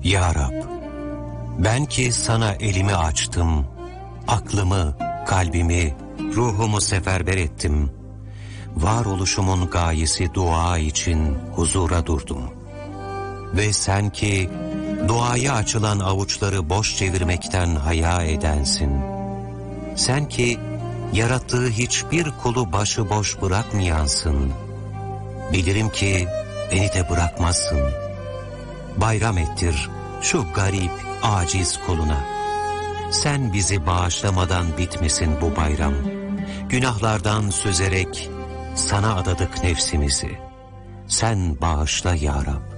Ya Rab, ben ki sana elimi açtım, aklımı, kalbimi, ruhumu seferber ettim. Varoluşumun gayesi dua için huzura durdum. Ve sen ki duaya açılan avuçları boş çevirmekten haya edensin. Sen ki yarattığı hiçbir kulu başıboş bırakmayansın. Bilirim ki beni de bırakmazsın. Bayram ettir şu garip, aciz kuluna. Sen bizi bağışlamadan bitmesin bu bayram. Günahlardan süzerek sana adadık nefsimizi. Sen bağışla ya Rab.